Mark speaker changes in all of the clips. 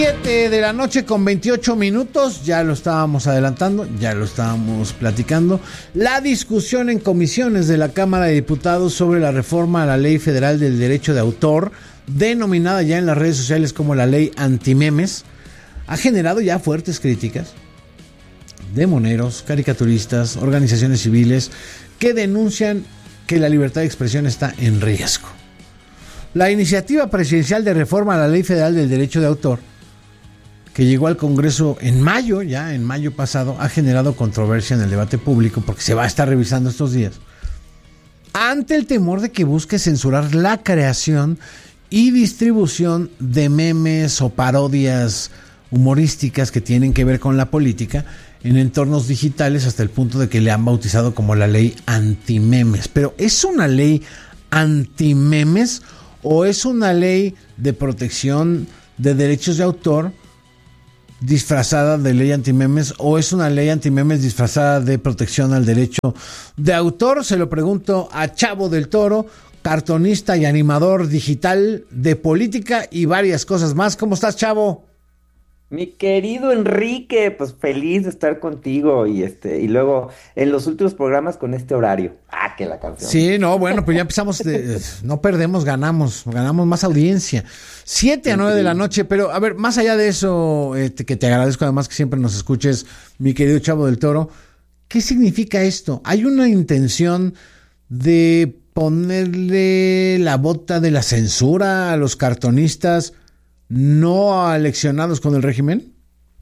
Speaker 1: De la noche con 28 minutos, ya lo estábamos adelantando, ya lo estábamos platicando. La discusión en comisiones de la Cámara de Diputados sobre la reforma a la Ley Federal del Derecho de Autor, denominada ya en las redes sociales como la Ley Antimemes, ha generado ya fuertes críticas de moneros, caricaturistas, organizaciones civiles que denuncian que la libertad de expresión está en riesgo. La iniciativa presidencial de reforma a la Ley Federal del Derecho de Autor, que llegó al Congreso en mayo pasado, ha generado controversia en el debate público porque se va a estar revisando estos días, ante el temor de que busque censurar la creación y distribución de memes o parodias humorísticas que tienen que ver con la política en entornos digitales, hasta el punto de que le han bautizado como la ley antimemes. Pero ¿es una ley antimemes o es una ley de protección de derechos de autor disfrazada de ley antimemes, o es una ley antimemes disfrazada de protección al derecho de autor? Se lo pregunto a Chavo del Toro, cartonista y animador digital de política y varias cosas más. ¿Cómo estás, Chavo?
Speaker 2: Mi querido Enrique, pues feliz de estar contigo y luego en los últimos programas con este horario. Ah, que la canción.
Speaker 1: Sí, no, bueno, pues ya empezamos, no perdemos, ganamos más audiencia. 7 a 9 de la noche, pero a ver, más allá de eso, que te agradezco además que siempre nos escuches, mi querido Chavo del Toro, ¿qué significa esto? ¿Hay una intención de ponerle la bota de la censura a los cartonistas no aleccionados con el régimen?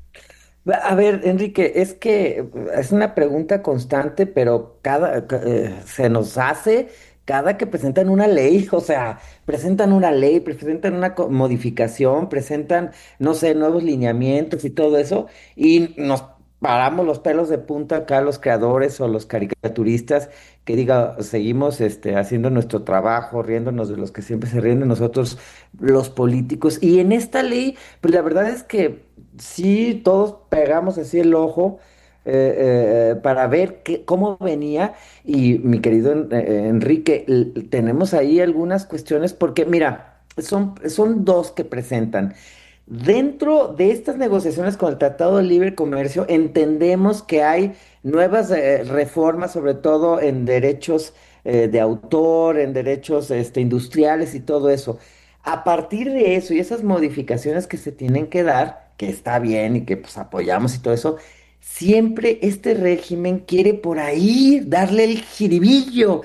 Speaker 2: A ver, Enrique, es que es una pregunta constante, pero se nos hace cada que presentan una ley, o sea, presentan una ley, presentan una modificación, presentan, no sé, nuevos lineamientos y todo eso, y nos paramos los pelos de punta acá los creadores o los caricaturistas que diga, seguimos haciendo nuestro trabajo, riéndonos de los que siempre se ríen de nosotros, los políticos. Y en esta ley, pues la verdad es que sí, todos pegamos así el ojo para ver cómo venía. Y mi querido Enrique, tenemos ahí algunas cuestiones porque, mira, son dos que presentan. Dentro de estas negociaciones con el Tratado de Libre Comercio, entendemos que hay nuevas reformas, sobre todo en derechos de autor, en derechos industriales y todo eso. A partir de eso y esas modificaciones que se tienen que dar, que está bien y que pues apoyamos y todo eso, siempre este régimen quiere por ahí darle el jiribillo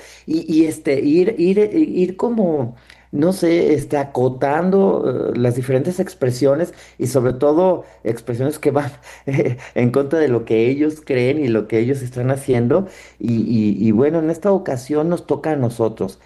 Speaker 2: ir como no sé, acotando las diferentes expresiones y sobre todo expresiones que van en contra de lo que ellos creen y lo que ellos están haciendo. Y bueno, en esta ocasión nos toca a nosotros.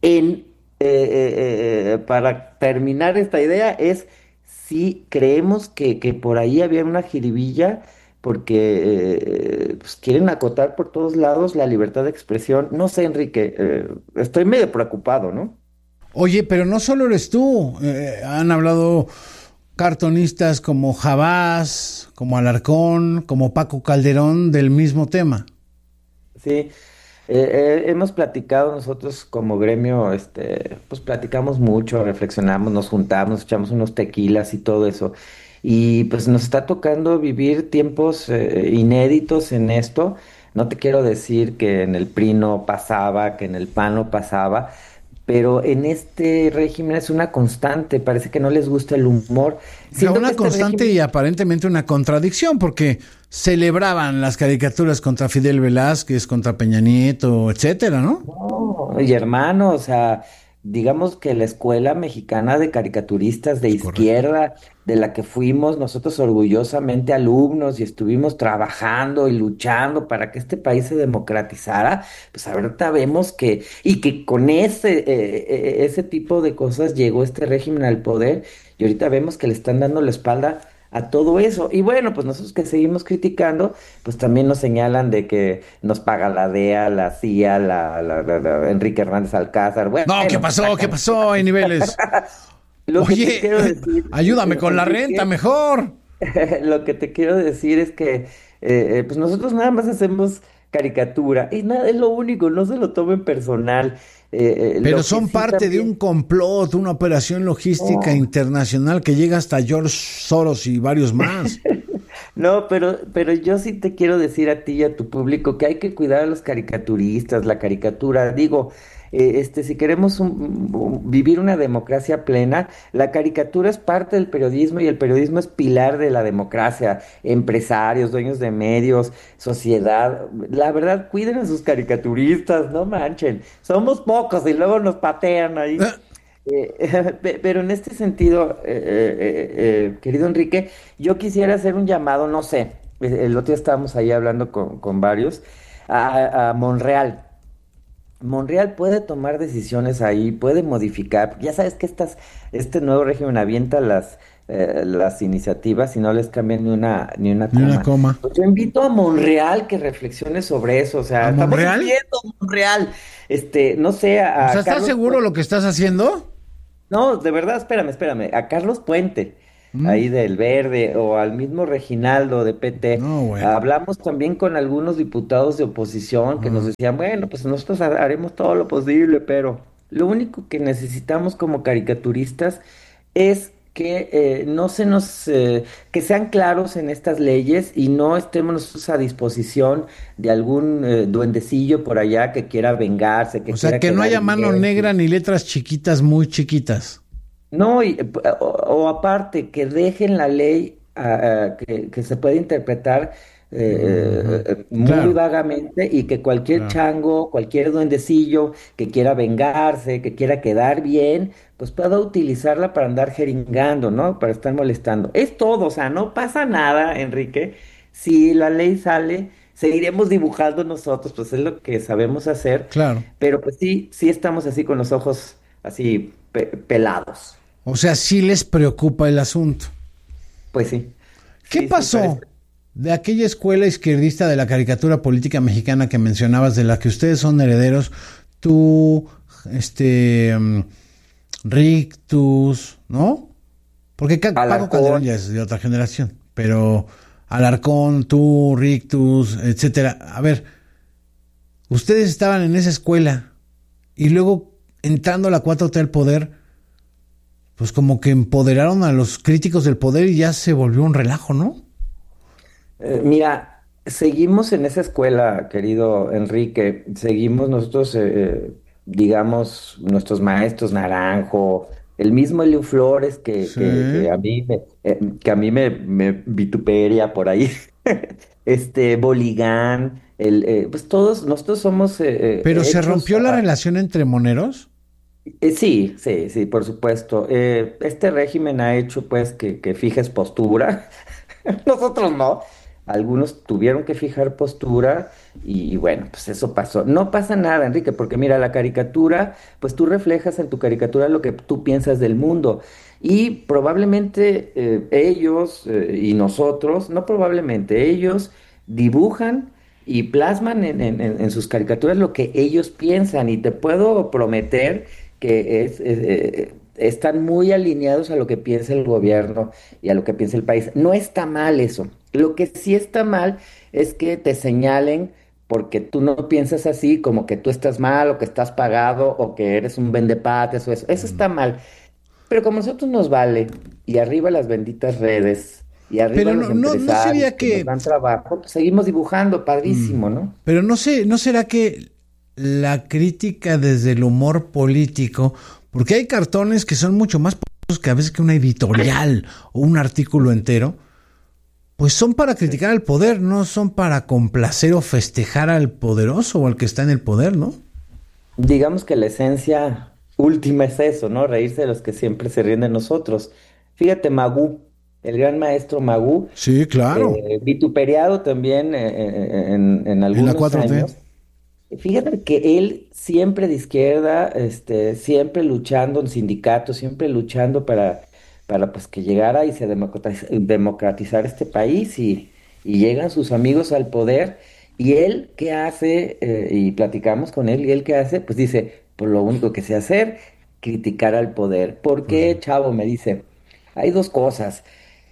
Speaker 2: Para terminar esta idea es si creemos que por ahí había una jiribilla porque pues quieren acotar por todos lados la libertad de expresión. No sé, Enrique, estoy medio preocupado, ¿no?
Speaker 1: Oye, pero no solo eres tú, han hablado cartonistas como Jabás, como Alarcón, como Paco Calderón del mismo tema.
Speaker 2: Sí, hemos platicado nosotros como gremio, pues platicamos mucho, reflexionamos, nos juntamos, echamos unos tequilas y todo eso. Y pues nos está tocando vivir tiempos inéditos en esto. No te quiero decir que en el PRI no pasaba, que en el PAN no pasaba, pero en este régimen es una constante, parece que no les gusta el humor.
Speaker 1: O sea,
Speaker 2: Siento que
Speaker 1: una
Speaker 2: este
Speaker 1: constante y
Speaker 2: régimen,
Speaker 1: aparentemente una contradicción, porque celebraban las caricaturas contra Fidel Velázquez, contra Peña Nieto, etcétera, ¿no?
Speaker 2: no, y hermano, o sea, digamos que la escuela mexicana de caricaturistas de
Speaker 1: Es correcto.
Speaker 2: izquierda, de la que fuimos nosotros orgullosamente alumnos y estuvimos trabajando y luchando para que este país se democratizara, pues ahorita vemos y que con ese tipo de cosas llegó este régimen al poder y ahorita vemos que le están dando la espalda a todo eso. Y bueno, pues nosotros que seguimos criticando, pues también nos señalan de que nos paga la DEA, la CIA, Enrique Hernández Alcázar. Bueno,
Speaker 1: No, ¿qué
Speaker 2: pues
Speaker 1: pasó? ¿Qué
Speaker 2: sacan.
Speaker 1: pasó? Hay niveles.
Speaker 2: Lo que te
Speaker 1: Oye,
Speaker 2: quiero decir,
Speaker 1: ayúdame con la renta
Speaker 2: Enrique,
Speaker 1: mejor.
Speaker 2: lo que te quiero decir es que pues nosotros nada más hacemos caricatura. Y nada, es lo único, no se lo tomen personal.
Speaker 1: Pero
Speaker 2: Lo que
Speaker 1: son
Speaker 2: sí
Speaker 1: parte de un
Speaker 2: también...
Speaker 1: complot, una operación logística
Speaker 2: No,
Speaker 1: internacional que llega hasta George Soros y varios más.
Speaker 2: no, pero yo sí te quiero decir a ti y a tu público que hay que cuidar a los caricaturistas, la caricatura. Digo, si queremos vivir una democracia plena, la caricatura es parte del periodismo y el periodismo es pilar de la democracia. Empresarios, dueños de medios, sociedad. La verdad, cuiden a sus caricaturistas, no manchen. Somos pocos y luego nos patean ahí.
Speaker 1: Eh,
Speaker 2: Pero en este sentido, querido Enrique, yo quisiera hacer un llamado, no sé, el otro día estábamos ahí hablando con varios, a Monreal. Monreal puede tomar decisiones ahí, puede modificar. Ya sabes que este nuevo régimen avienta las iniciativas y no les cambian ni una
Speaker 1: Ni una
Speaker 2: coma.
Speaker 1: coma.
Speaker 2: Pues yo invito a Monreal que reflexione sobre eso. O
Speaker 1: ¿A
Speaker 2: sea, estamos
Speaker 1: Monreal?
Speaker 2: sufriendo, Monreal. No sé,
Speaker 1: O sea,
Speaker 2: a
Speaker 1: ¿estás
Speaker 2: Carlos
Speaker 1: seguro lo que estás haciendo?
Speaker 2: no, de verdad, espérame. A Carlos Puente,
Speaker 1: ¿Mm?
Speaker 2: ahí del Verde, o al mismo Reginaldo de PT.
Speaker 1: No, bueno.
Speaker 2: Hablamos también con algunos diputados de oposición que nos
Speaker 1: Ah.
Speaker 2: decían, bueno, pues nosotros haremos todo lo posible, pero lo único que necesitamos como caricaturistas es que no se nos, que sean claros en estas leyes y no estemos nosotros a disposición de algún duendecillo por allá que quiera vengarse,
Speaker 1: O
Speaker 2: que
Speaker 1: sea,
Speaker 2: quiera
Speaker 1: que no
Speaker 2: quedar
Speaker 1: haya mano
Speaker 2: bien.
Speaker 1: negra ni letras chiquitas, muy chiquitas.
Speaker 2: No, o aparte, que dejen la ley que se puede interpretar
Speaker 1: Ujú.
Speaker 2: muy
Speaker 1: Claro,
Speaker 2: vagamente y que cualquier
Speaker 1: claro.
Speaker 2: chango, cualquier duendecillo que quiera vengarse, que quiera quedar bien, pues pueda utilizarla para andar jeringando, ¿no? Para estar molestando. Es todo, o sea, no pasa nada, Enrique. Si la ley sale, seguiremos dibujando nosotros, pues es lo que sabemos hacer,
Speaker 1: Claro.
Speaker 2: pero pues sí, sí estamos así con los ojos así pelados.
Speaker 1: O sea, sí les preocupa el asunto.
Speaker 2: Pues sí,
Speaker 1: ¿Qué
Speaker 2: sí, sí, parece.
Speaker 1: pasó de aquella escuela izquierdista de la caricatura política mexicana que mencionabas, de la que ustedes son herederos? Tú, Rictus, ¿no? Porque Paco Calderón
Speaker 2: Alarcón.
Speaker 1: ya es de otra generación, pero Alarcón, tú, Rictus, etcétera. A ver, ustedes estaban en esa escuela y luego entrando la 4T al poder, pues como que empoderaron a los críticos del poder y ya se volvió un relajo, ¿no?
Speaker 2: Mira, seguimos en esa escuela, querido Enrique. Seguimos nosotros, digamos, nuestros maestros Naranjo, el mismo Elio Flores
Speaker 1: Sí.
Speaker 2: que a mí me vituperia por ahí. Boligán, pues todos, nosotros somos
Speaker 1: Pero se
Speaker 2: hechos.
Speaker 1: rompió la relación entre moneros.
Speaker 2: Sí, sí, sí, por supuesto. Este régimen ha hecho pues que fijes postura. Nosotros no. Algunos tuvieron que fijar postura y bueno, pues eso pasó. No pasa nada, Enrique, porque mira, la caricatura, pues tú reflejas en tu caricatura lo que tú piensas del mundo. Y probablemente ellos y nosotros, no probablemente, ellos dibujan y plasman en sus caricaturas lo que ellos piensan. Y te puedo prometer que están muy alineados a lo que piensa el gobierno y a lo que piensa el país. No está mal eso. Lo que sí está mal es que te señalen porque tú no piensas así, como que tú estás mal o que estás pagado o que eres un vendepatrias o eso. Eso está mal. Pero como a nosotros nos vale y arriba las benditas redes y arriba
Speaker 1: Pero
Speaker 2: los
Speaker 1: no
Speaker 2: empresarios
Speaker 1: sería
Speaker 2: que nos
Speaker 1: que,
Speaker 2: dan trabajo, pues seguimos dibujando, padrísimo, ¿no?
Speaker 1: pero no sé, no será que la crítica desde el humor político, porque hay cartones que son mucho más poderosos que a veces que una editorial o un artículo entero, pues son para criticar al poder, no son para complacer o festejar al poderoso o al que está en el poder, ¿no?
Speaker 2: Digamos que la esencia última es eso, ¿no? Reírse de los que siempre se ríen de nosotros. Fíjate, Magú, el gran maestro Magú,
Speaker 1: Sí, claro.
Speaker 2: vituperiado también en
Speaker 1: En la
Speaker 2: algunos
Speaker 1: 4T.
Speaker 2: años. Fíjate que él siempre de izquierda, siempre luchando en sindicatos, siempre luchando para pues que llegara y se democratizara este país y llegan sus amigos al poder y él qué hace, y platicamos con él y él qué hace, pues dice, pues lo único que sé hacer, criticar al poder. ¿Por
Speaker 1: Pues,
Speaker 2: qué, chavo? Me dice, hay dos cosas.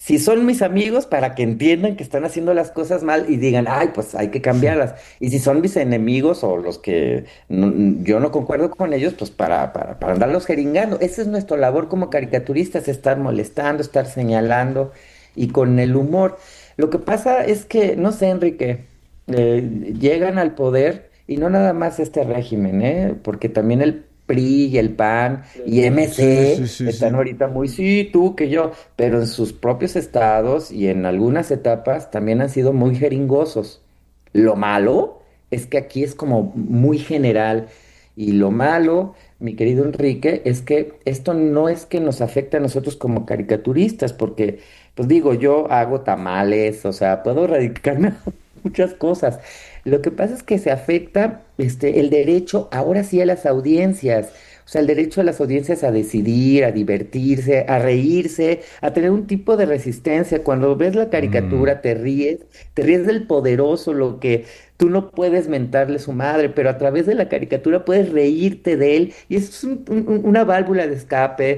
Speaker 2: Si son mis amigos, para que entiendan que están haciendo las cosas mal y digan, ay, pues hay que cambiarlas. Y si son mis enemigos o los que yo no concuerdo con ellos, pues para andarlos jeringando. Esa es nuestra labor como caricaturistas, estar molestando, estar señalando y con el humor. Lo que pasa es que, no sé, Enrique, llegan al poder y no nada más este régimen, porque también el PRI y el PAN y
Speaker 1: Sí,
Speaker 2: MC
Speaker 1: sí, sí,
Speaker 2: están
Speaker 1: sí.
Speaker 2: ahorita muy, sí, tú que yo, pero en sus propios estados y en algunas etapas también han sido muy jeringosos. Lo malo es que aquí es como muy general y lo malo, mi querido Enrique, es que esto no es que nos afecte a nosotros como caricaturistas, porque, pues digo, yo hago tamales, o sea, puedo radicarme a muchas cosas. Lo que pasa es que se afecta el derecho ahora sí a las audiencias, o sea, el derecho de las audiencias a decidir, a divertirse, a reírse, a tener un tipo de resistencia. Cuando ves la
Speaker 1: Mm.
Speaker 2: caricatura te ríes del poderoso, lo que tú no puedes mentarle su madre, pero a través de la caricatura puedes reírte de él y eso es una válvula de escape,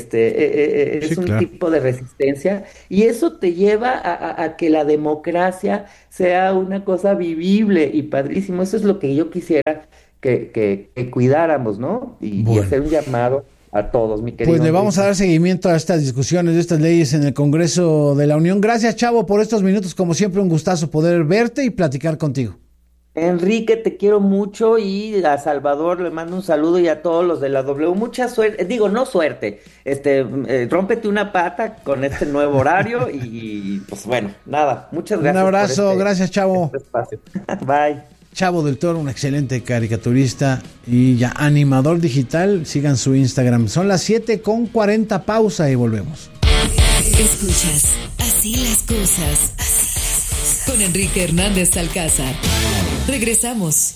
Speaker 1: Sí,
Speaker 2: es un
Speaker 1: claro.
Speaker 2: tipo de resistencia y eso te lleva a que la democracia sea una cosa vivible y padrísimo. Eso es lo que yo quisiera que cuidáramos, ¿no? Y
Speaker 1: Bueno,
Speaker 2: hacer un llamado a todos, mi
Speaker 1: pues
Speaker 2: querido
Speaker 1: le vamos a
Speaker 2: Enrique.
Speaker 1: dar seguimiento a estas discusiones de estas leyes en el Congreso de la Unión. Gracias, Chavo, por estos minutos. Como siempre, un gustazo poder verte y platicar contigo.
Speaker 2: Enrique, te quiero mucho y a Salvador le mando un saludo y a todos los de la W. Mucha suerte, digo, no suerte, rómpete una pata con este nuevo horario pues bueno, nada, muchas
Speaker 1: Un
Speaker 2: gracias por
Speaker 1: abrazo, gracias,
Speaker 2: este
Speaker 1: Chavo.
Speaker 2: espacio. Bye.
Speaker 1: Chavo del Toro, un excelente caricaturista y ya animador digital. Sigan su Instagram. Son las 7:40, pausa y volvemos.
Speaker 3: Escuchas Así las cosas. Así las cosas. Con Enrique Hernández Alcázar. Regresamos.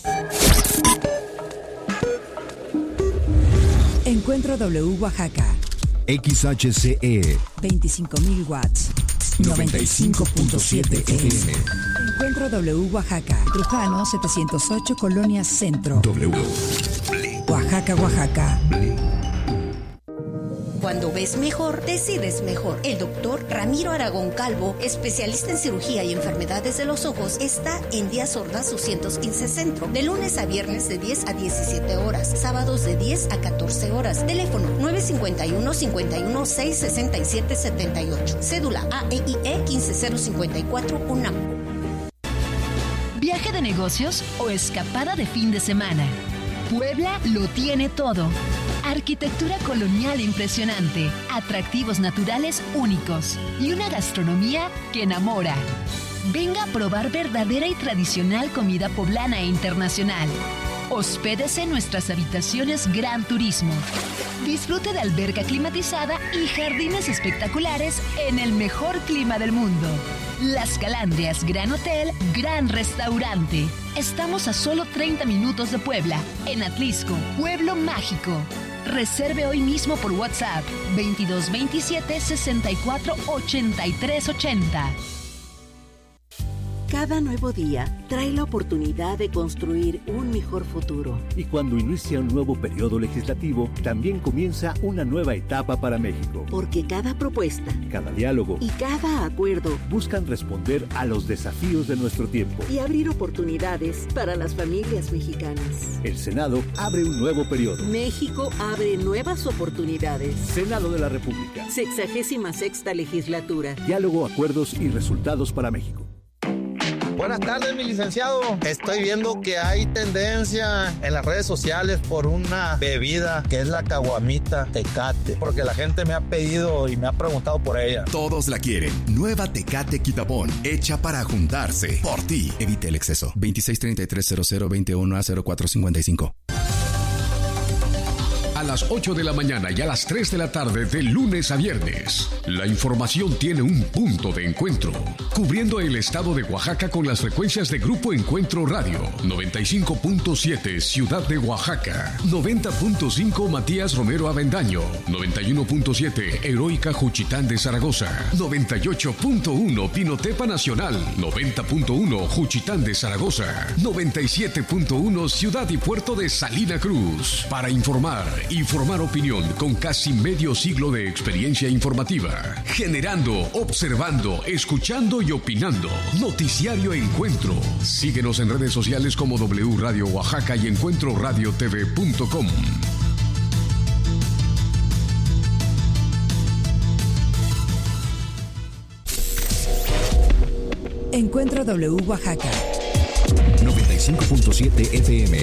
Speaker 3: Encuentro W Oaxaca.
Speaker 4: XHCE
Speaker 3: 25.000 watts.
Speaker 4: 95.7 FM.
Speaker 3: Encuentro W Oaxaca. Trujano 708 Colonia Centro.
Speaker 4: W.
Speaker 3: Oaxaca, Oaxaca.
Speaker 5: Cuando ves mejor, decides mejor. El doctor Ramiro Aragón Calvo, especialista en cirugía y enfermedades de los ojos, está en Díaz Ordaz 215 Centro, de lunes a viernes de 10 a 17 horas, sábados de 10 a 14 horas. Teléfono 951-51-667-78. Cédula AEIE 15054 UNAM.
Speaker 6: ¿Viaje de negocios o escapada de fin de semana? Puebla lo tiene todo. Arquitectura colonial impresionante, atractivos naturales únicos y una gastronomía que enamora. Venga a probar verdadera y tradicional comida poblana e internacional. Hospédese en nuestras habitaciones Gran Turismo. Disfrute de alberca climatizada y jardines espectaculares en el mejor clima del mundo. Las Calandrias Gran Hotel, Gran Restaurante. Estamos a solo 30 minutos de Puebla, en Atlisco, Pueblo Mágico. Reserve hoy mismo por WhatsApp 2227 64 83 80.
Speaker 7: Cada nuevo día trae la oportunidad de construir un mejor futuro.
Speaker 8: Y cuando inicia un nuevo periodo legislativo, también comienza una nueva etapa para México.
Speaker 7: Porque cada propuesta,
Speaker 8: cada diálogo
Speaker 7: y cada acuerdo
Speaker 8: buscan responder a los desafíos de nuestro tiempo
Speaker 7: y abrir oportunidades para las familias mexicanas.
Speaker 8: El Senado abre un nuevo periodo.
Speaker 7: México abre nuevas oportunidades.
Speaker 8: Senado de la República.
Speaker 7: 66ª legislatura.
Speaker 8: Diálogo, acuerdos y resultados para México.
Speaker 9: Buenas tardes, mi licenciado. Estoy viendo que hay tendencia en las redes sociales por una bebida que es la caguamita Tecate, porque la gente me ha pedido y me ha preguntado por ella.
Speaker 4: Todos la quieren. Nueva Tecate Quitapón, hecha para juntarse. Por ti. Evite el exceso. 26330021A0455.
Speaker 10: A las 8 de la mañana y a las 3 de la tarde de lunes a viernes, la información tiene un punto de encuentro, cubriendo el estado de Oaxaca con las frecuencias de Grupo Encuentro Radio, 95.7 Ciudad de Oaxaca, 90.5 Matías Romero Avendaño, 91.7 Heroica Juchitán de Zaragoza, 98.1 Pinotepa Nacional, 90.1 Juchitán de Zaragoza, 97.1 Ciudad y Puerto de Salina Cruz. Para informar y Informar opinión con casi medio siglo de experiencia informativa. Generando, observando, escuchando y opinando. Noticiario Encuentro. Síguenos en redes sociales como W Radio Oaxaca y encuentroradiotv.com.
Speaker 3: Encuentro W Oaxaca
Speaker 4: 95.7 FM.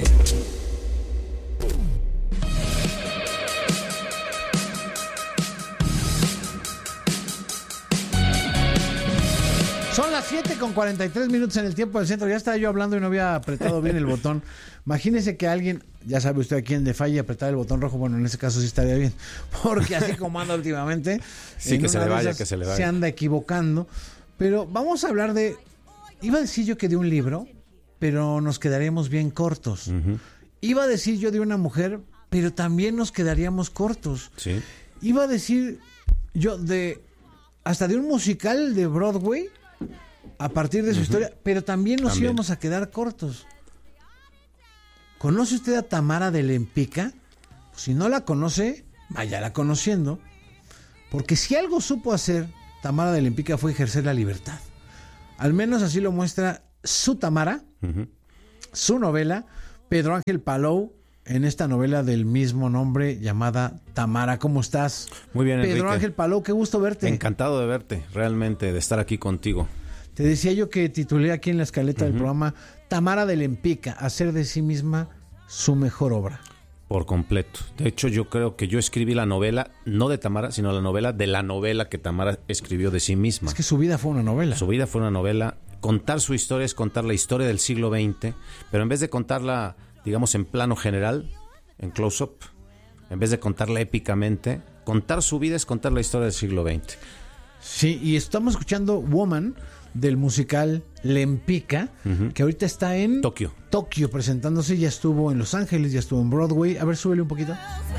Speaker 1: Son las 7:43 en el tiempo del centro. Ya estaba yo hablando y no había apretado bien el botón. Imagínese que alguien, ya sabe usted a quién le falle apretar el botón rojo. Bueno, en ese caso sí estaría bien. Porque así como anda últimamente,
Speaker 11: sí, que se le vaya,
Speaker 1: se anda equivocando. Pero vamos a hablar de... Iba a decir yo que de un libro, pero nos quedaríamos bien cortos. Uh-huh. Iba a decir yo de una mujer, pero también nos quedaríamos cortos.
Speaker 11: Sí.
Speaker 1: Iba a decir yo hasta de un musical de Broadway a partir de su historia, pero también nos íbamos a quedar cortos. ¿Conoce usted a Tamara de Lempicka? Si no la conoce, váyala conociendo. Porque si algo supo hacer Tamara de Lempicka fue ejercer la libertad. Al menos así lo muestra su Tamara, su novela, Pedro Ángel Palou, en esta novela del mismo nombre llamada Tamara. ¿Cómo estás?
Speaker 11: Muy bien,
Speaker 1: Pedro
Speaker 11: Enrique.
Speaker 1: Ángel Palou, qué gusto verte.
Speaker 11: Encantado de verte, realmente, de estar aquí contigo.
Speaker 1: Te decía yo que titulé aquí en la escaleta del programa Tamara de Lempicka, hacer de sí misma su mejor obra.
Speaker 11: Por completo. De hecho, yo creo que yo escribí la novela, no de Tamara, sino la novela de la novela que Tamara escribió de sí misma.
Speaker 1: Es que su vida fue una novela.
Speaker 11: Su vida fue una novela. Contar su historia es contar la historia del siglo XX, pero en vez de contarla, digamos, en plano general, en close-up, en vez de contarla épicamente, contar su vida es contar la historia del siglo XX.
Speaker 1: Sí, y estamos escuchando Woman, del musical Lempicka, que ahorita está en
Speaker 11: Tokio
Speaker 1: presentándose. Ya estuvo en Los Ángeles, ya estuvo en Broadway. A ver, súbele un poquito.